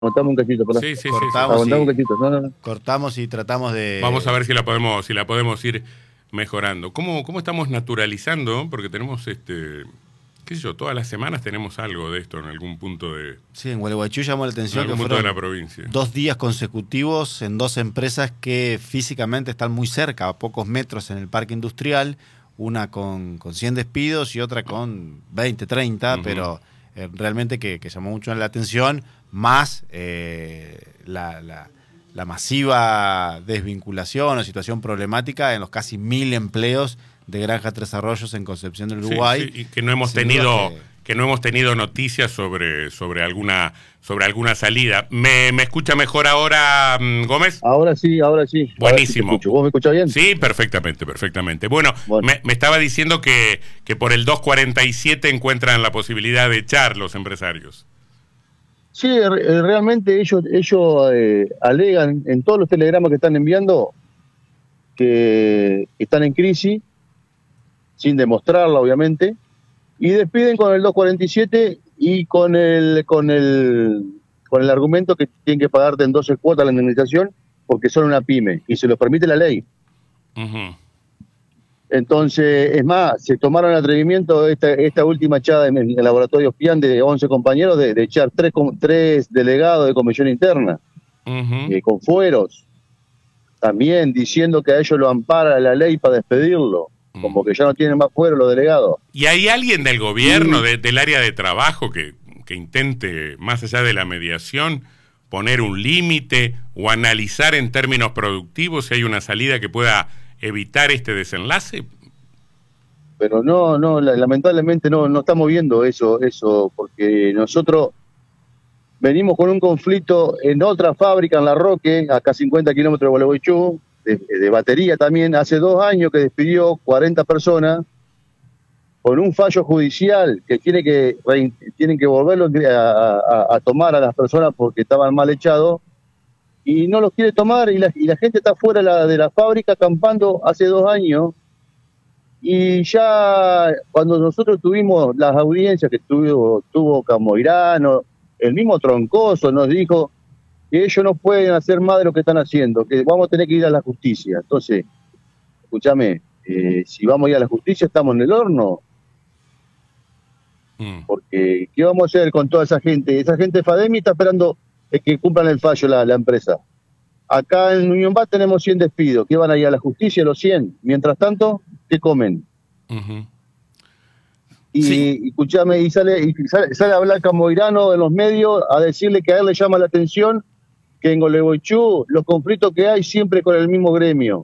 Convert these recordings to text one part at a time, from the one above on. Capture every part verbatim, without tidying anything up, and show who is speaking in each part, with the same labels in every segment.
Speaker 1: Aguantame un cachito, perdón.
Speaker 2: Sí, sí, sí,
Speaker 3: cortamos,
Speaker 1: Aguantame un
Speaker 3: y,
Speaker 1: cachito. No, no, no.
Speaker 3: cortamos y tratamos de...
Speaker 2: Vamos a ver si la podemos, si la podemos ir mejorando. ¿Cómo, cómo estamos naturalizando? Porque tenemos, este, qué sé yo, todas las semanas tenemos algo de esto en algún punto de,
Speaker 3: Sí, en Gualeguaychú llamó la
Speaker 2: en
Speaker 3: atención que
Speaker 2: algún punto de
Speaker 3: fueron
Speaker 2: la provincia.
Speaker 3: dos días consecutivos en dos empresas que físicamente están muy cerca, a pocos metros en el parque industrial, una con, con cien despidos y otra con veinte, treinta,
Speaker 2: Uh-huh.
Speaker 3: pero eh, realmente que, que llamó mucho la atención, más eh, la, la, la masiva desvinculación o situación problemática en los casi mil empleos de Granja Tres Arroyos en Concepción del Uruguay.
Speaker 2: Sí, sí, y que no hemos
Speaker 3: Sin
Speaker 2: tenido
Speaker 3: duda que-
Speaker 2: que no hemos tenido noticias sobre, sobre alguna sobre alguna salida. ¿Me, me escucha mejor ahora, Gómez?
Speaker 1: Ahora sí, ahora sí.
Speaker 2: Buenísimo.
Speaker 1: Ahora sí te escucho. ¿Vos me escuchás bien?
Speaker 2: Sí, perfectamente, perfectamente. Bueno,
Speaker 1: Bueno.
Speaker 2: Me, me estaba diciendo que, que por el doscientos cuarenta y siete encuentran la posibilidad de echar los empresarios.
Speaker 1: Sí, re- realmente ellos, ellos eh, alegan en todos los telegramas que están enviando que están en crisis, sin demostrarla, obviamente, y despiden con el doscientos cuarenta y siete y con el con el con el argumento que tienen que pagarte en doce cuotas la indemnización porque son una pyme y se lo permite la ley.
Speaker 2: Uh-huh.
Speaker 1: Entonces, es más, se tomaron el atrevimiento esta, esta última echada en el laboratorio Pian de once compañeros de, de echar tres, com- tres delegados de comisión interna,
Speaker 2: Uh-huh.
Speaker 1: eh, con fueros, también diciendo que a ellos lo ampara la ley para despedirlo,
Speaker 2: Mm.
Speaker 1: como que ya no tienen más fueros los delegados.
Speaker 2: ¿Y hay alguien del gobierno,
Speaker 1: Sí.
Speaker 2: de- del área de trabajo, que, que intente, más allá de la mediación, poner un límite o analizar en términos productivos si hay una salida que pueda evitar este desenlace?
Speaker 1: Pero no, no, la- lamentablemente no, no estamos viendo eso, eso, porque nosotros venimos con un conflicto en otra fábrica en La Roque, acá a cincuenta kilómetros de Gualeguaychú, de, de batería también, hace dos años que despidió cuarenta personas con un fallo judicial que tiene que rein- tienen que volverlo a, a- a tomar a las personas porque estaban mal echados y no los quiere tomar y la, y la gente está fuera de la, de la fábrica acampando hace dos años. Y ya cuando nosotros tuvimos las audiencias que tuvo, tuvo Camoirano, el mismo Troncoso nos dijo que ellos no pueden hacer más de lo que están haciendo, que vamos a tener que ir a la justicia. Entonces, escúchame, eh, si vamos a ir a la justicia estamos en el horno,
Speaker 2: Mm.
Speaker 1: porque ¿qué vamos a hacer con toda esa gente? Esa gente de Fademi está esperando eh, que cumplan el fallo la, la empresa. Acá en Unión Bas tenemos cien despidos, que van a ir a la justicia los cien. Mientras tanto, ¿qué comen?
Speaker 2: Uh-huh.
Speaker 1: Y,
Speaker 2: Sí.
Speaker 1: y escuchame, y sale, y sale, sale a hablar Camoirano en los medios a decirle que a él le llama la atención que en Gualeguaychú los conflictos que hay siempre con el mismo gremio.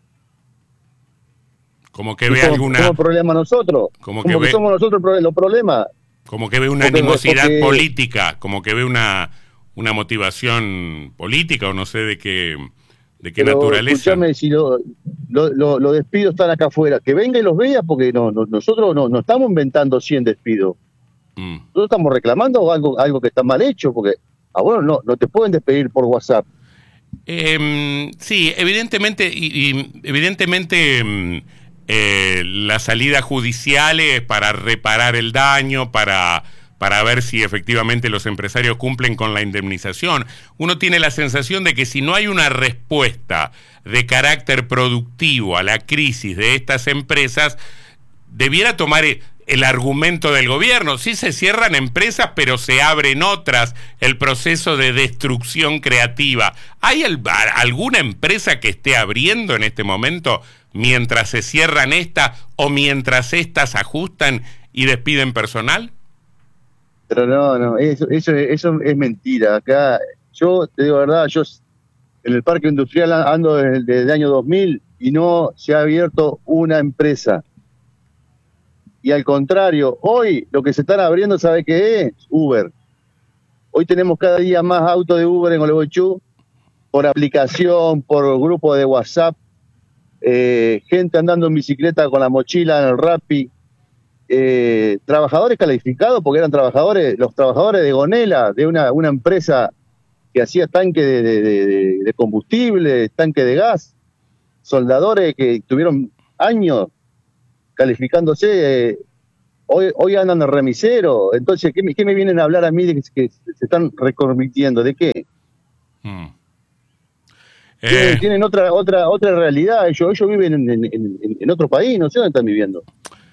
Speaker 2: Como que
Speaker 1: Y
Speaker 2: ve
Speaker 1: somos,
Speaker 2: alguna,
Speaker 1: somos problema nosotros.
Speaker 2: Como
Speaker 1: Como,
Speaker 2: que
Speaker 1: que,
Speaker 2: ve-
Speaker 1: somos nosotros pro- los problemas.
Speaker 2: como que ve una
Speaker 1: Porque-
Speaker 2: animosidad
Speaker 1: porque-
Speaker 2: política, como que ve una, una motivación política o no sé de qué, de qué
Speaker 1: Pero
Speaker 2: naturaleza.
Speaker 1: escúchame, si lo- lo- lo- los despidos están acá afuera, que venga y los vea, porque no, no- nosotros no, no estamos inventando cien despidos.
Speaker 2: Mm.
Speaker 1: Nosotros estamos reclamando algo, algo que está mal hecho, porque ah, bueno, no, no te pueden despedir por WhatsApp.
Speaker 2: Eh, sí, evidentemente, y, y evidentemente mm, eh, la salida judicial es para reparar el daño, para, para ver si efectivamente los empresarios cumplen con la indemnización. Uno tiene la sensación de que si no hay una respuesta de carácter productivo a la crisis de estas empresas, debiera tomar el argumento del gobierno. Sí se cierran empresas, pero se abren otras, el proceso de destrucción creativa. ¿Hay al- alguna empresa que esté abriendo en este momento mientras se cierran estas o mientras estas ajustan y despiden personal?
Speaker 1: Pero no, no, eso, eso, eso es mentira. Acá, yo te digo la verdad, yo en el parque industrial ando desde, desde el año dos mil y no se ha abierto una empresa. Y al contrario, hoy lo que se están abriendo, ¿sabe qué es? Uber. Hoy tenemos cada día más autos de Uber en Gualeguaychú, por aplicación, por grupo de WhatsApp, eh, gente andando en bicicleta con la mochila en el Rappi, eh, trabajadores calificados, porque eran trabajadores, los trabajadores de Gonela, de una, una empresa que hacía tanque de, de, de, de combustible, tanque de gas, soldadores que tuvieron años calificándose, eh, hoy, hoy andan de remisero. Entonces, ¿qué me, qué me vienen a hablar a mí de que, que se están reconvirtiendo? ¿De qué?
Speaker 2: Mm.
Speaker 1: Tienen,
Speaker 2: Eh,
Speaker 1: tienen otra otra otra realidad. Ellos, ellos viven en, en, en, en otro país, no sé dónde están viviendo.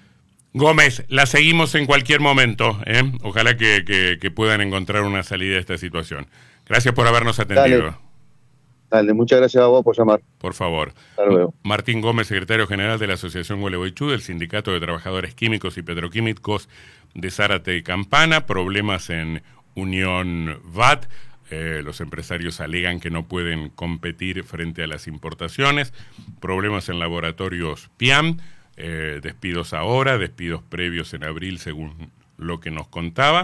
Speaker 2: Gómez, la seguimos en cualquier momento. ¿eh? Ojalá que, que, que puedan encontrar una salida a esta situación. Gracias por habernos atendido.
Speaker 1: Dale. Dale, muchas gracias a vos por llamar.
Speaker 2: Por favor.
Speaker 1: Hasta luego.
Speaker 2: Martín Gómez, secretario general de la Asociación Gualeguaychú, del Sindicato de Trabajadores Químicos y Petroquímicos de Zárate y Campana. Problemas en Unión V A T. Eh, los empresarios alegan que no pueden competir frente a las importaciones. Problemas en laboratorios P I A M. Eh, despidos ahora, despidos previos en abril, según lo que nos contaba.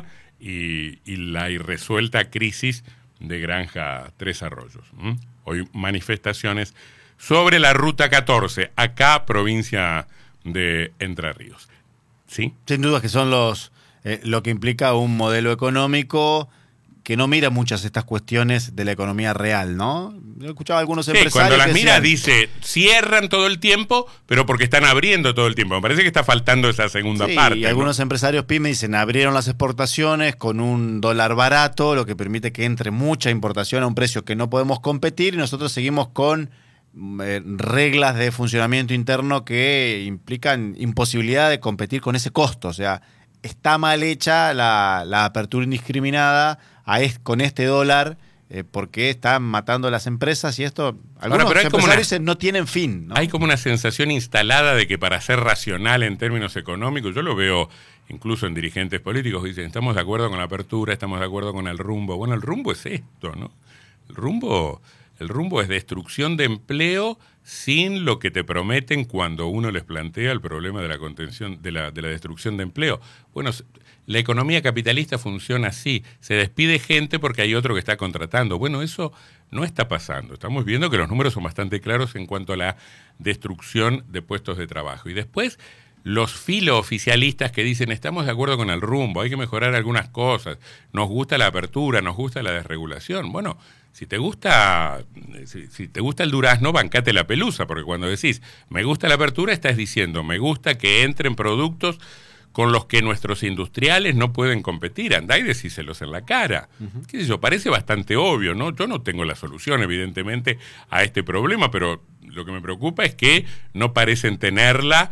Speaker 2: Y, y la irresuelta crisis de Granja Tres Arroyos. ¿Mm? Hoy manifestaciones sobre la Ruta catorce, acá, provincia de Entre Ríos. ¿Sí?
Speaker 3: Sin duda que son los eh, lo que implica un modelo económico que no mira muchas estas cuestiones de la economía real, ¿no? Yo escuchaba a algunos
Speaker 2: Sí,
Speaker 3: empresarios
Speaker 2: cuando las
Speaker 3: que
Speaker 2: mira
Speaker 3: decían,
Speaker 2: dice, cierran todo el tiempo, pero porque están abriendo todo el tiempo. Me parece que está faltando esa segunda
Speaker 3: sí,
Speaker 2: parte.
Speaker 3: y
Speaker 2: ¿no?
Speaker 3: algunos empresarios pyme dicen, abrieron las exportaciones con un dólar barato, lo que permite que entre mucha importación a un precio que no podemos competir, y nosotros seguimos con eh, reglas de funcionamiento interno que implican imposibilidad de competir con ese costo. O sea, está mal hecha la, la apertura indiscriminada a es, con este dólar, eh, porque están matando a las empresas, y esto algunos
Speaker 2: Ahora, pero hay como
Speaker 3: empresarios
Speaker 2: una-
Speaker 3: dicen no tienen fin, ¿no?
Speaker 2: Hay como una sensación instalada de que para ser racional en términos económicos, yo lo veo incluso en dirigentes políticos que dicen, estamos de acuerdo con la apertura, estamos de acuerdo con el rumbo. Bueno, el rumbo es esto, ¿no? El rumbo, el rumbo es destrucción de empleo sin lo que te prometen cuando uno les plantea el problema de la contención, de la, de la destrucción de empleo. Bueno, la economía capitalista funciona así, se despide gente porque hay otro que está contratando. Bueno, eso no está pasando. Estamos viendo que los números son bastante claros en cuanto a la destrucción de puestos de trabajo. Y después, los filooficialistas que dicen, estamos de acuerdo con el rumbo, hay que mejorar algunas cosas, nos gusta la apertura, nos gusta la desregulación. Bueno, si te gusta, si, si te gusta el durazno, bancate la pelusa, porque cuando decís, me gusta la apertura, estás diciendo, me gusta que entren productos con los que nuestros industriales no pueden competir. Andá y decíselos en la cara. Uh-huh. ¿Qué sé yo? Parece bastante obvio, ¿no? Yo no tengo la solución, evidentemente, a este problema, pero lo que me preocupa es que no parecen tenerla,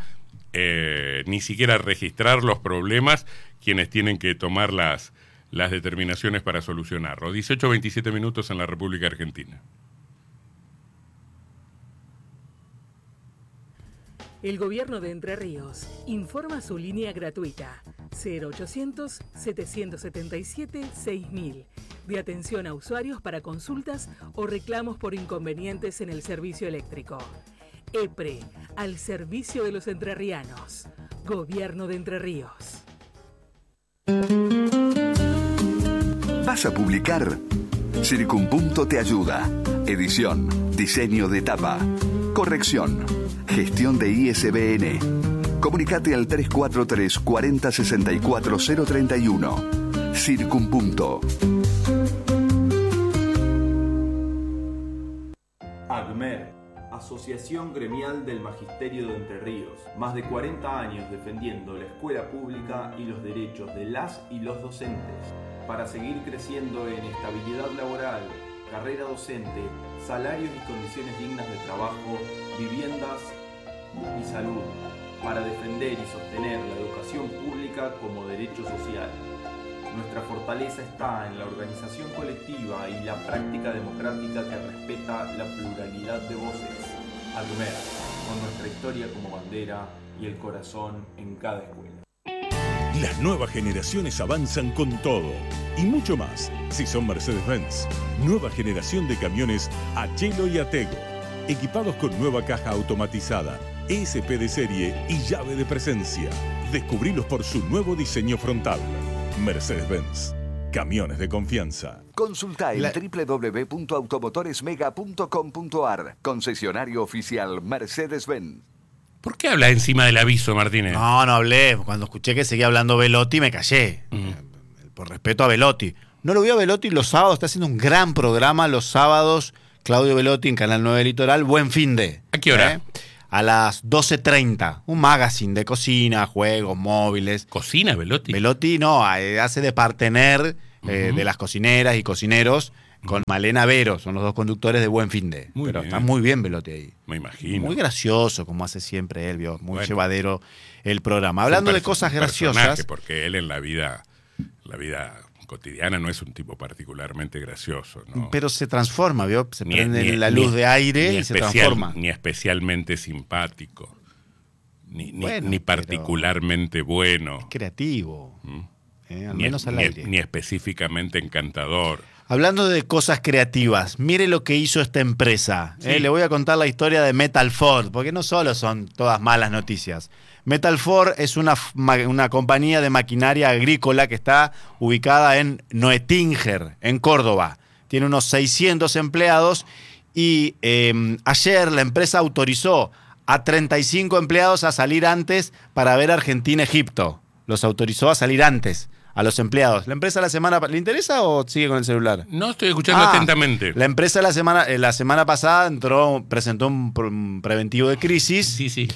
Speaker 2: eh, ni siquiera registrar los problemas quienes tienen que tomar las, las determinaciones para solucionarlo. dieciocho veintisiete minutos en la República Argentina.
Speaker 4: El Gobierno de Entre Ríos informa su línea gratuita cero ochocientos, setecientos setenta y siete, seis mil de atención a usuarios para consultas o reclamos por inconvenientes en el servicio eléctrico. EPRE, al servicio de los entrerrianos. Gobierno de Entre Ríos.
Speaker 5: ¿Vas a publicar? Circunpunto te ayuda. Edición, diseño de tapa, corrección, gestión de I S B N. Comunicate al tres cuatro tres, cuarenta, sesenta y cuatro, cero treinta y uno. Circunpunto.
Speaker 6: AGMER, Asociación Gremial del Magisterio de Entre Ríos. Más de cuarenta años defendiendo la escuela pública y los derechos de las y los docentes. Para seguir creciendo en estabilidad laboral, carrera docente, salarios y condiciones dignas de trabajo, viviendas y salud, para defender y sostener la educación pública como derecho social. Nuestra fortaleza está en la organización colectiva y la práctica democrática que respeta la pluralidad de voces. AGMER, con nuestra historia como bandera y el corazón en cada escuela.
Speaker 7: Las nuevas generaciones avanzan con todo y mucho más si son Mercedes-Benz. Nueva generación de camiones Achelo y Atego, equipados con nueva caja automatizada, E S P de serie y llave de presencia. Descubrilos por su nuevo diseño frontal. Mercedes-Benz, camiones de confianza.
Speaker 5: Consulta en
Speaker 3: La-
Speaker 5: doble u doble u doble u punto automotoresmega punto com punto a r. Concesionario oficial Mercedes-Benz.
Speaker 2: ¿Por qué habla encima del aviso, Martínez?
Speaker 3: No, no hablé. Cuando escuché que seguía hablando Velotti me callé.
Speaker 2: Mm.
Speaker 3: Eh, Por respeto a Velotti. No lo vi a Velotti los sábados. Está haciendo un gran programa los sábados. Claudio Velotti en Canal nueve Litoral. Buen fin de.
Speaker 2: ¿A qué hora?
Speaker 3: ¿Eh? a las doce treinta. Un magazine de cocina, juegos, móviles.
Speaker 2: ¿Cocina, Velotti?
Speaker 3: Velotti no, hace de partener eh, uh-huh. de las cocineras y cocineros con Malena Vero. Son los dos conductores de Buen Finde.
Speaker 2: Muy
Speaker 3: Pero
Speaker 2: bien.
Speaker 3: está muy bien Velotti ahí.
Speaker 2: Me imagino.
Speaker 3: Muy gracioso, como hace siempre él, vio. Muy
Speaker 2: bueno,
Speaker 3: llevadero el programa. Hablando de cosas graciosas.
Speaker 2: Porque él en la vida, la vida cotidiana no es un tipo particularmente gracioso, ¿no?
Speaker 3: Pero se transforma, ¿vio? Se
Speaker 2: ni,
Speaker 3: prende
Speaker 2: ni,
Speaker 3: la luz
Speaker 2: ni,
Speaker 3: de aire
Speaker 2: ni
Speaker 3: y se
Speaker 2: especial,
Speaker 3: transforma.
Speaker 2: Ni especialmente simpático. Ni, ni,
Speaker 3: bueno,
Speaker 2: ni particularmente bueno.
Speaker 3: Es creativo.
Speaker 2: ¿Mm?
Speaker 3: Eh, al
Speaker 2: ni,
Speaker 3: menos al
Speaker 2: ni,
Speaker 3: aire.
Speaker 2: Ni específicamente encantador.
Speaker 3: Hablando de cosas creativas, mire lo que hizo esta empresa.
Speaker 2: Sí.
Speaker 3: Eh, le voy a contar la historia de Metal Ford, porque no solo son todas malas noticias. Metal Ford es una, una compañía de maquinaria agrícola que está ubicada en Noetinger, en Córdoba. Tiene unos seiscientos empleados y eh, ayer la empresa autorizó a treinta y cinco empleados a salir antes para ver Argentina-Egipto. Los autorizó a salir antes a los empleados. ¿La empresa la semana ¿le interesa o sigue con el celular?
Speaker 2: No, estoy escuchando
Speaker 3: ah,
Speaker 2: atentamente.
Speaker 3: La empresa la semana, la semana pasada entró, presentó un, un preventivo de crisis.
Speaker 2: Sí, sí.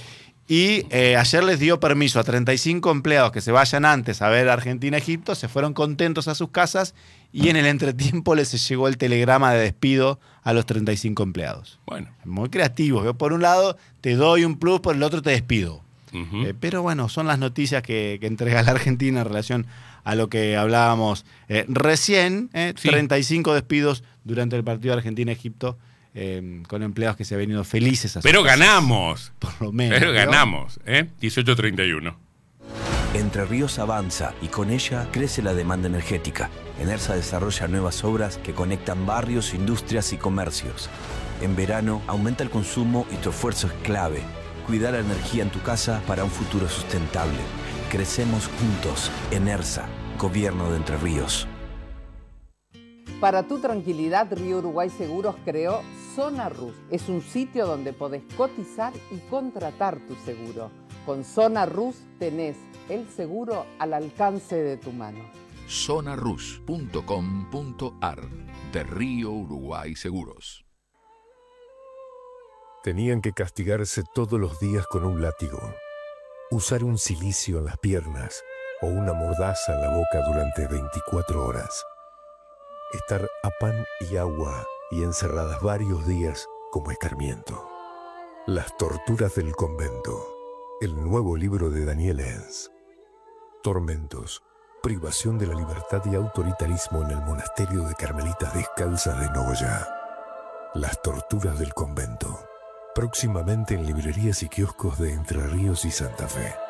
Speaker 3: Y eh, ayer les dio permiso a treinta y cinco empleados que se vayan antes a ver Argentina-Egipto, se fueron contentos a sus casas y en el entretiempo les llegó el telegrama de despido a los treinta y cinco empleados.
Speaker 2: Bueno.
Speaker 3: Muy creativos. Yo por un lado te doy un plus, por el otro te despido.
Speaker 2: Uh-huh.
Speaker 3: Eh, pero bueno, son las noticias que, que entrega la Argentina en relación a lo que hablábamos eh, recién. Eh,
Speaker 2: sí.
Speaker 3: treinta y cinco despidos durante el partido de Argentina-Egipto. Eh, con empleados que se han venido felices a
Speaker 2: Pero
Speaker 3: casas,
Speaker 2: ganamos.
Speaker 3: por lo menos.
Speaker 2: Pero
Speaker 3: ¿no?
Speaker 2: ganamos, ¿eh? dieciocho treinta y uno.
Speaker 8: Entre Ríos avanza y con ella crece la demanda energética. Enersa desarrolla nuevas obras que conectan barrios, industrias y comercios. En verano aumenta el consumo y tu esfuerzo es clave. Cuidar la energía en tu casa para un futuro sustentable. Crecemos juntos. Enersa, Gobierno de Entre Ríos.
Speaker 9: Para tu tranquilidad, Río Uruguay Seguros creó Zona Rus. Es un sitio donde podés cotizar y contratar tu seguro. Con Zona Rus tenés el seguro al alcance de tu mano.
Speaker 10: zona rus punto com punto ar de Río Uruguay Seguros.
Speaker 11: Tenían que castigarse todos los días con un látigo, usar un cilicio en las piernas o una mordaza en la boca durante veinticuatro horas. Estar a pan y agua y encerradas varios días como escarmiento. Las torturas del convento. El nuevo libro de Daniel Enz. Tormentos, privación de la libertad y autoritarismo en el monasterio de Carmelitas Descalzas de Nogoyá. Las torturas del convento. Próximamente en librerías y kioscos de Entre Ríos y Santa Fe.